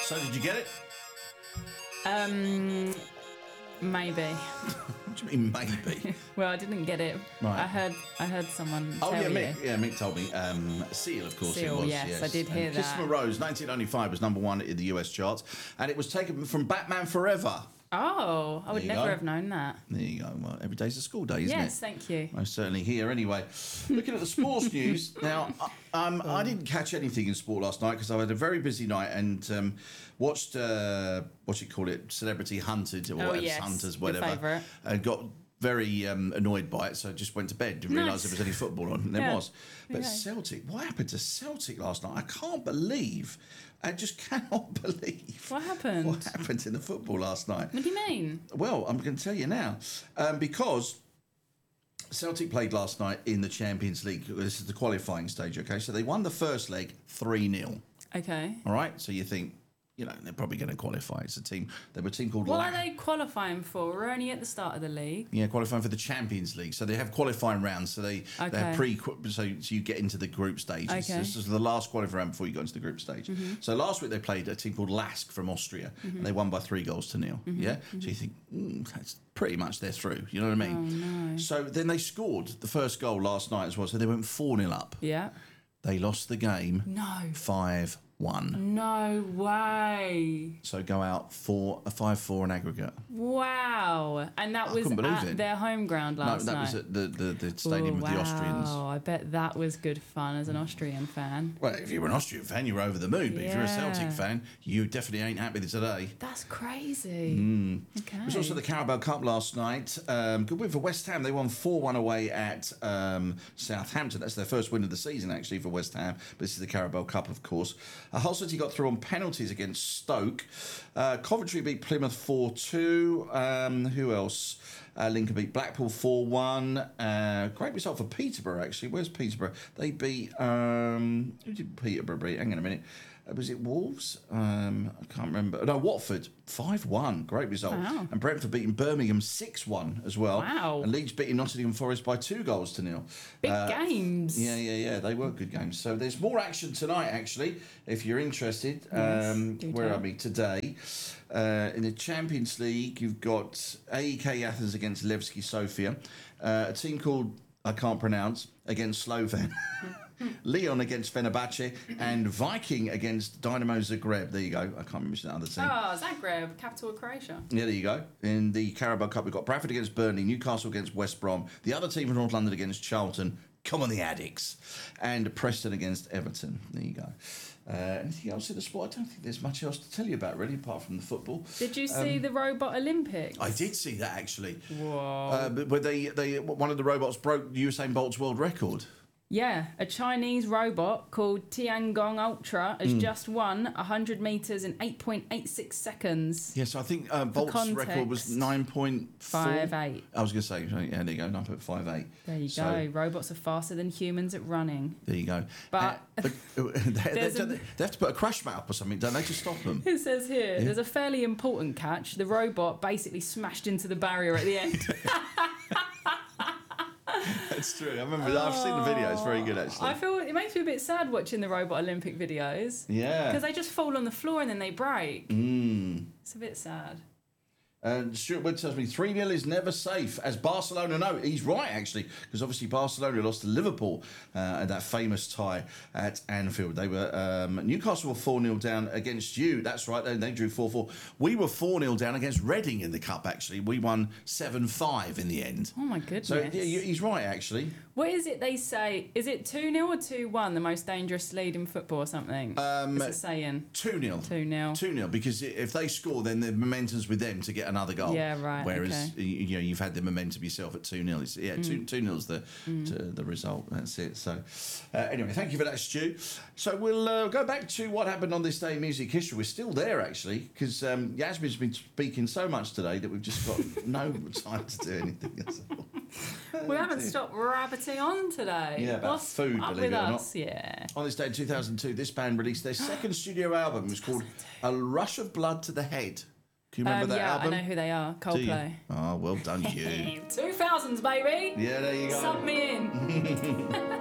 So did you get it? Maybe. What do you mean maybe? Well, I didn't get it. Right. I heard someone Oh tell yeah, you. Mick. Yeah, Mick told me. Seal, of course, Seal, it was. yes, I did hear and Kiss that. from a Rose, 1995, was number one in the US charts, and it was taken from Batman Forever. Oh, I would There you never go. have known that. There you go. Well, every day's a school day, isn't it? Yes, thank you. Most certainly here. Anyway, looking at the sports news now, I didn't catch anything in sport last night because I had a very busy night and watched what you call it, Celebrity Hunted or whatever, yes, Hunters, your whatever, favourite. and got very annoyed by it, so I just went to bed. Didn't realise Nice. there was any football on. And there Yeah. was, but Okay. Celtic. What happened to Celtic last night? I can't believe. I just cannot believe. What happened? What happened in the football last night? What do you mean? Well, I'm going to tell you now. Because Celtic played last night in the Champions League. This is the qualifying stage, okay? So they won the first leg 3-0. Okay. All right? So you think, you know, they're probably going to qualify. It's a team. They were a team called What are they qualifying for? We're only at the start of the league. Yeah, qualifying for the Champions League. So they have qualifying rounds. So they have so you get into the group stages. Okay. So this is the last qualifying round before you go into the group stage. So last week they played a team called Lask from Austria. And they won by 3-0. Yeah. So you think that's pretty much they're through. You know what I mean? Oh, no. So then they scored the first goal last night as well. So they went 4-0 up. Yeah. They lost the game No. 5-1. No way. So go out for a 5-4 in aggregate. Wow. And that was couldn't believe at it. their home ground last No, that night. was at the stadium of the Austrians. Wow, I bet that was good fun as an Austrian fan. Well, if you were an Austrian fan, you were over the moon. But if you're a Yeah. Celtic fan, you definitely ain't happy today. That's crazy. Okay. It was also the Carabao Cup last night. Good win for West Ham. They won 4-1 away at Southampton. That's their first win of the season, actually, for West Ham. But this is the Carabao Cup, of course. Hull City got through on penalties against Stoke. Coventry beat Plymouth 4-2. Who else? Lincoln beat Blackpool 4-1. Great result for Peterborough, actually. Where's Peterborough? They beat... who did Peterborough beat? Hang on a minute. Was it Wolves? I can't remember. No, Watford 5-1. Great result. Wow. And Brentford beating Birmingham 6-1 as well. Wow. And Leeds beating Nottingham Forest by 2-0. Big games. Yeah. They were good games. So there's more action tonight, actually, if you're interested. do Where tell. are we today? In the Champions League, you've got AEK Athens against Levski Sofia. A team called, I can't pronounce, against Slovan. Leon against Fenerbahce. And Viking against Dynamo Zagreb. There you go. I can't remember that other team. Oh, Zagreb, capital of Croatia. Yeah, there you go. In the Carabao Cup, we've got Bradford against Burnley, Newcastle against West Brom, the other team from North London against Charlton, come on the Addicts, and Preston against Everton. There you go. Anything else in the sport? I don't think there's much else to tell you about, really, apart from the football. Did you see the Robot Olympics? I did see that, actually. Whoa. But one of the robots broke Usain Bolt's world record. Yeah, a Chinese robot called Tiangong Ultra has just won 100 metres in 8.86 seconds. Yes, I think Bolt's record was context, 9.4. 5.8. I was going to say, yeah, there you go, 9.58. There you So, go. Robots are faster than humans at running. There you go. But they have to put a crash mat up or something, don't they, to stop them? It says here, there's a fairly important catch. The robot basically smashed into the barrier at the end. It's true. I remember. I've seen the video. It's very good, actually. I feel it makes me a bit sad watching the Robot Olympic videos. Yeah. Because they just fall on the floor and then they break. It's a bit sad. And Stuart Wood tells me 3-0 is never safe, as Barcelona know. He's right, actually, because obviously Barcelona lost to Liverpool at that famous tie at Anfield. They were Newcastle were 4-0 down against you. That's right, they drew 4-4. We were 4-0 down against Reading in the Cup, actually. We won 7-5 in the end. Oh, my goodness. So, yeah, he's right, actually. What is it they say? Is it 2-0 or 2-1, the most dangerous lead in football or something? It's a saying. 2-0. 2-0. 2-0, because if they score, then the momentum's with them to get another goal. Yeah, right, Whereas okay. you've had the momentum yourself at 2-0. It's, 2-0's the result. That's it. So anyway, thank you for that, Stu. So we'll go back to what happened on this day in music history. We're still there, actually, because Yasmin's been speaking so much today that we've just got no time to do anything else. We haven't stopped rabbiting on today. Yeah, about What's food, up believe with it or us? Yeah. On this day in 2002, this band released their second studio album. It was called A Rush of Blood to the Head. Can you remember that yeah, album? I know who they are. Do you? Coldplay. Oh, well done, you. 2000s, baby. Yeah, there you go. Sub me in.